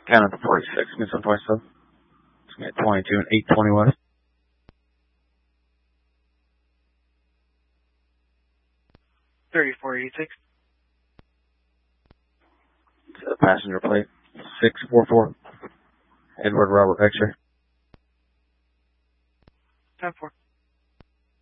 Count up to 46, miss on 27. It's going to be at 22 and 820 west. Passenger plate 644. Edward Robert X-ray. 10-4.